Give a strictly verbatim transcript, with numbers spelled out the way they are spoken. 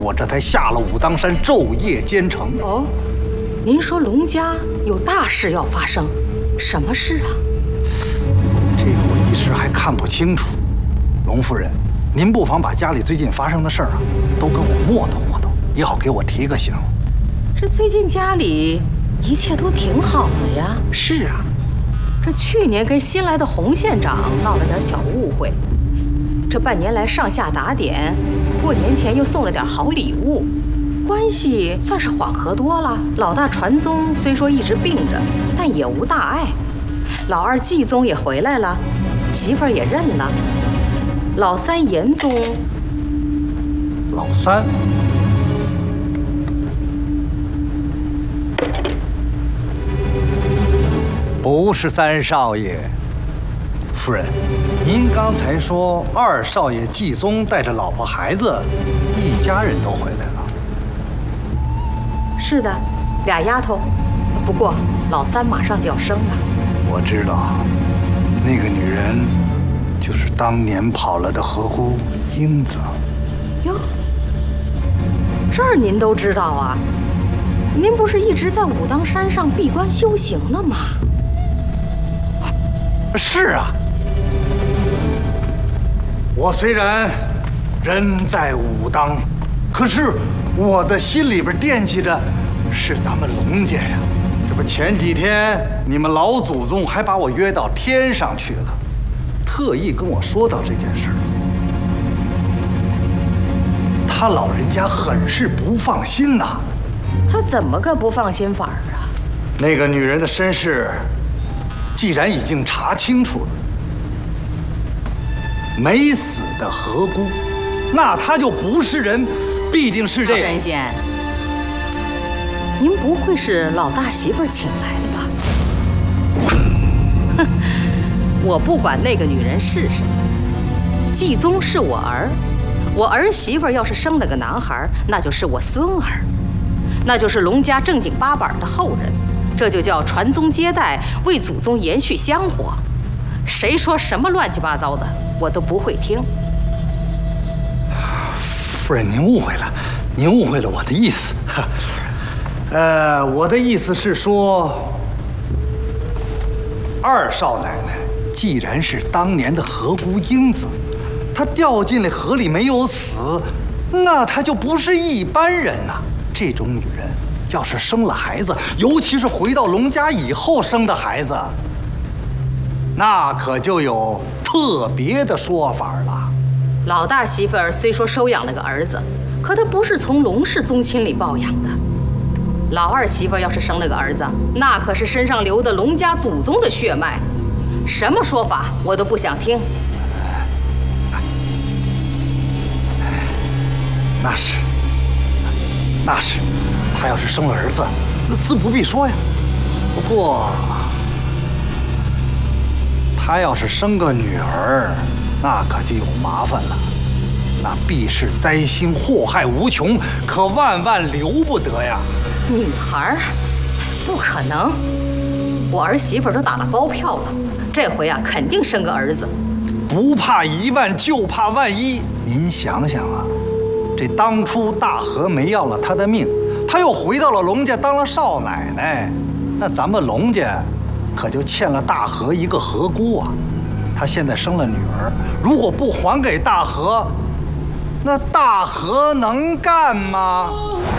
我这才下了武当山，昼夜兼程。 哦，您说龙家有大事要发生，什么事啊？ 这个我一时还看不清楚。龙夫人，您不妨把家里最近发生的事儿啊，都跟我磨叨磨叨，也好给我提个醒。 这最近家里一切都挺好的呀。 是啊， 这去年跟新来的洪县长闹了点小误会，这半年来上下打点，过年前又送了点好礼物，关系算是缓和多了。老大传宗虽说一直病着，但也无大碍。老二继宗也回来了，媳妇儿也认了。老三严宗， 老三，不是三少爷。夫人，您刚才说二少爷继宗带着老婆孩子，一家人都回来了。 是的，俩丫头。不过老三马上就要生了。 我知道，那个女人就是当年跑了的河姑英子。 哟，这儿您都知道啊？您不是一直在武当山上闭关修行呢吗？ 是啊，我虽然人在武当，可是我的心里边惦记着是咱们龙家呀。这不前几天你们老祖宗还把我约到天上去了，特意跟我说到这件事儿。他老人家很是不放心呐。 他怎么个不放心法儿啊？ 那个女人的身世，既然已经查清楚了，没死的河姑，那她就不是人，必定是这。 神仙，您不会是老大媳妇儿请来的吧？哼，我不管那个女人是谁，继宗是我儿，我儿媳妇儿要是生了个男孩，那就是我孙儿，那就是龙家正经八百的后人，这就叫传宗接代，为祖宗延续香火。谁说什么乱七八糟的，我都不会听。 夫人，您误会了，您误会了我的意思。呃，我的意思是说，二少奶奶既然是当年的河姑英子，她掉进了河里没有死，那她就不是一般人呐。这种女人要是生了孩子，尤其是回到龙家以后生的孩子，那可就有特别的说法了。 老大媳妇儿虽说收养了个儿子，可她不是从龙氏宗亲里抱养的。老二媳妇儿要是生了个儿子，那可是身上流的龙家祖宗的血脉，什么说法我都不想听。 那是，那是，她要是生了儿子，那自不必说呀。不过，她要是生个女儿，那可就有麻烦了，那必是灾星祸害无穷，可万万留不得呀。 女孩，不可能！我儿媳妇都打了包票了，这回啊，肯定生个儿子。 不怕一万，就怕万一。您想想啊，这当初大河没要了她的命，她又回到了龙家当了少奶奶，那咱们龙家可就欠了大河一个河姑啊。她现在生了女儿，如果不还给大河，那大河能干吗？